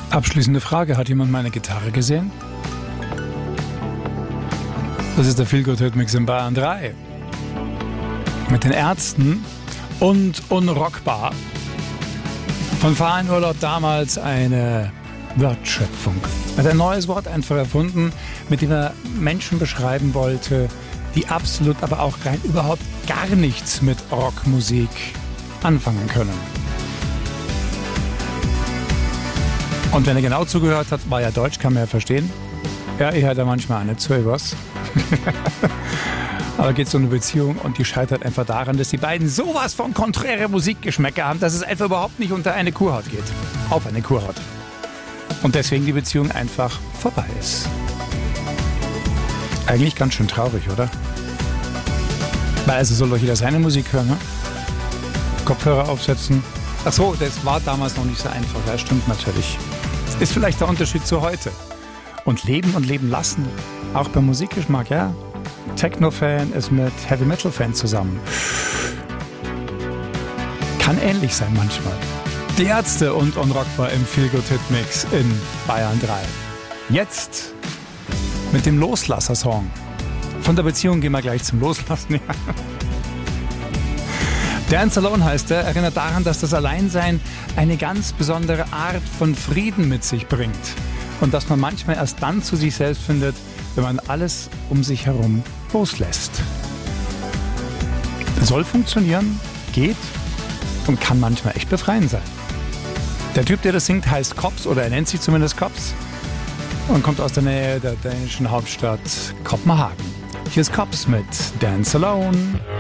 Abschließende Frage, hat jemand meine Gitarre gesehen? Das ist der Feelgood Hit-Mix in Bayern 3. Mit den Ärzten und Unrockbar. Von Fahrenurlaub damals eine Wortschöpfung. Er hat ein neues Wort einfach erfunden, mit dem er Menschen beschreiben wollte, die absolut, aber auch rein überhaupt gar nichts mit Rockmusik anfangen können. Und wenn er genau zugehört hat, war ja Deutsch, kann man ja verstehen. Ja, ich hatte manchmal auch nicht so was. Aber geht es um eine Beziehung und die scheitert einfach daran, dass die beiden sowas von konträre Musikgeschmäcker haben, dass es einfach überhaupt nicht unter eine Kuhhaut geht. Auf eine Kuhhaut. Und deswegen die Beziehung einfach vorbei ist. Eigentlich ganz schön traurig, oder? Weil also soll doch jeder seine Musik hören, ne? Kopfhörer aufsetzen. Ach so, das war damals noch nicht so einfach. Ja, stimmt natürlich. Das ist vielleicht der Unterschied zu heute. Und leben lassen. Auch beim Musikgeschmack, ja. Techno-Fan ist mit Heavy-Metal-Fan zusammen. Kann ähnlich sein manchmal. Die Ärzte und Unrockbar im Feelgood-Hit-Mix in Bayern 3. Jetzt mit dem Loslasser-Song. Von der Beziehung gehen wir gleich zum Loslassen. Ja. Dance Alone heißt er, erinnert daran, dass das Alleinsein eine ganz besondere Art von Frieden mit sich bringt. Und dass man manchmal erst dann zu sich selbst findet, wenn man alles um sich herum loslässt. Soll funktionieren, geht und kann manchmal echt befreiend sein. Der Typ, der das singt, heißt Kops, oder er nennt sich zumindest Kops und kommt aus der Nähe der dänischen Hauptstadt Kopenhagen. Hier ist Kops mit Dance Alone.